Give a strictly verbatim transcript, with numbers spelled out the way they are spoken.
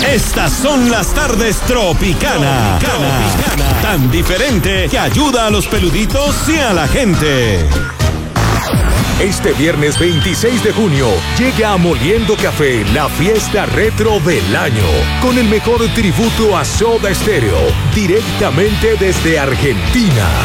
Estas son las tardes Tropicana. Tropicana. Tan diferente que ayuda a los peluditos y a la gente. Este viernes veintiséis de junio llega a Moliendo Café la fiesta retro del año, con el mejor tributo a Soda Stereo, directamente desde Argentina.